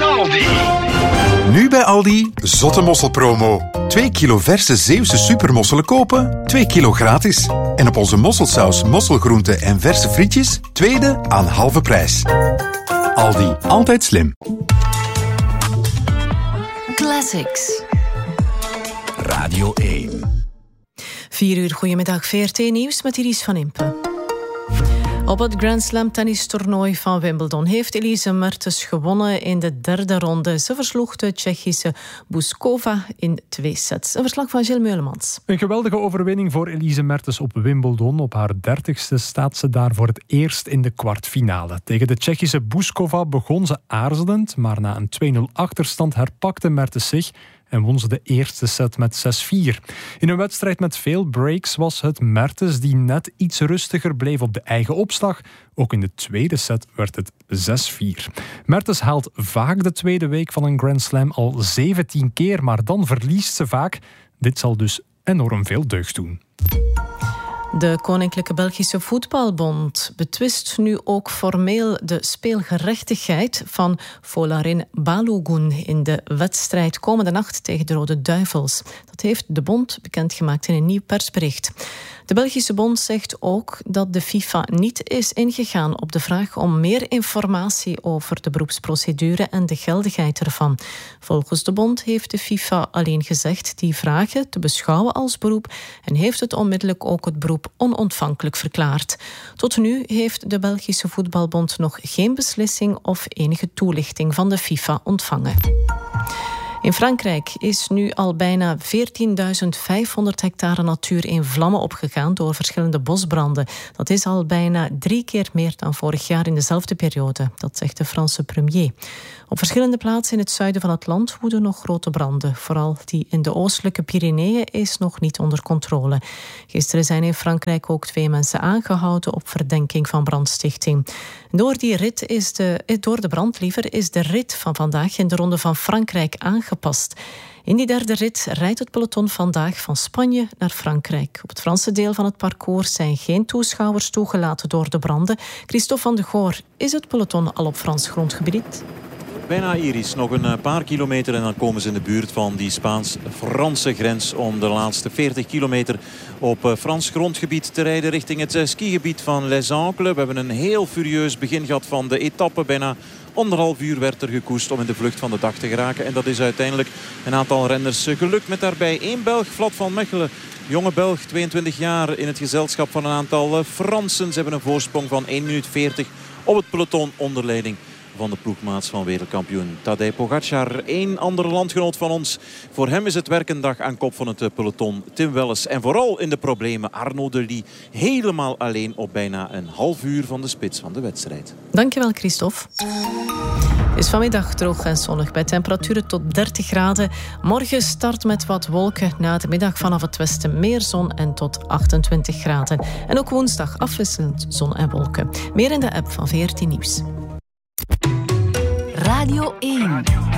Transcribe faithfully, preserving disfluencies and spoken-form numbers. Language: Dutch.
Aldi. Nu bij Aldi, zotte mosselpromo. twee kilo verse Zeeuwse supermosselen kopen, twee kilo gratis. En op onze mosselsaus, mosselgroenten en verse frietjes, tweede aan halve prijs. Aldi, altijd slim. Classics. Radio één. vier uur, goedemiddag, V R T-nieuws met Iris van Impe. Op het Grand Slam tennistoernooi van Wimbledon heeft Elise Mertens gewonnen in de derde ronde. Ze versloeg de Tsjechische Bouzkova in twee sets. Een verslag van Gilles Meulemans. Een geweldige overwinning voor Elise Mertens op Wimbledon. Op haar dertigste staat ze daar voor het eerst in de kwartfinale. Tegen de Tsjechische Bouzkova begon ze aarzelend, maar na een twee nul achterstand herpakte Mertens zich en won ze de eerste set met zes vier. In een wedstrijd met veel breaks was het Mertens die net iets rustiger bleef op de eigen opslag. Ook in de tweede set werd het zes vier. Mertens haalt vaak de tweede week van een Grand Slam al zeventien keer, maar dan verliest ze vaak. Dit zal dus enorm veel deugd doen. De Koninklijke Belgische Voetbalbond betwist nu ook formeel de speelgerechtigheid van Folarin Balogun in de wedstrijd komende nacht tegen de Rode Duivels. Dat heeft de bond bekendgemaakt in een nieuw persbericht. De Belgische bond zegt ook dat de FIFA niet is ingegaan op de vraag om meer informatie over de beroepsprocedure en de geldigheid ervan. Volgens de bond heeft de FIFA alleen gezegd die vragen te beschouwen als beroep en heeft het onmiddellijk ook het beroep onontvankelijk verklaard. Tot nu heeft de Belgische Voetbalbond nog geen beslissing of enige toelichting van de FIFA ontvangen. In Frankrijk is nu al bijna veertienduizend vijfhonderd hectare natuur in vlammen opgegaan door verschillende bosbranden. Dat is al bijna drie keer meer dan vorig jaar in dezelfde periode, dat zegt de Franse premier. Op verschillende plaatsen in het zuiden van het land woeden nog grote branden. Vooral die in de oostelijke Pyreneeën is nog niet onder controle. Gisteren zijn in Frankrijk ook twee mensen aangehouden op verdenking van brandstichting. Door die rit is de, door de brand liever, is de rit van vandaag in de Ronde van Frankrijk aangepast. In die derde rit rijdt het peloton vandaag van Spanje naar Frankrijk. Op het Franse deel van het parcours zijn geen toeschouwers toegelaten door de branden. Christophe van de Goor, is het peloton al op Frans grondgebied? Bijna Iris, nog een paar kilometer en dan komen ze in de buurt van die Spaans-Franse grens om de laatste veertig kilometer op Frans grondgebied te rijden richting het skigebied van Les Ancles. We hebben een heel furieus begin gehad van de etappe. Bijna anderhalf uur werd er gekoest om in de vlucht van de dag te geraken. En dat is uiteindelijk een aantal renners gelukt met daarbij één Belg, Vlad van Mechelen. Jonge Belg, tweeëntwintig jaar, in het gezelschap van een aantal Fransen. Ze hebben een voorsprong van één minuut veertig op het peloton onder leiding van de ploegmaats van wereldkampioen Tadej Pogacar. Eén andere landgenoot van ons. Voor hem is het werkendag aan kop van het peloton, Tim Welles. En vooral in de problemen Arnaud Delis. Helemaal alleen op bijna een half uur van de spits van de wedstrijd. Dankjewel, Christophe. Het is vanmiddag droog en zonnig bij temperaturen tot dertig graden. Morgen start met wat wolken. Na de middag vanaf het westen meer zon en tot achtentwintig graden. En ook woensdag afwisselend zon en wolken. Meer in de app van V R T Nieuws. Radio één.